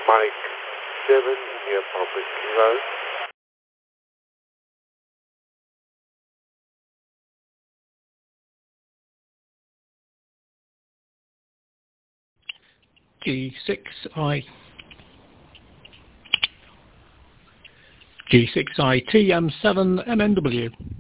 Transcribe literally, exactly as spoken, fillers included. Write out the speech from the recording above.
Mike seven, near Papa Kilo. G six I G six I T M seven M N W.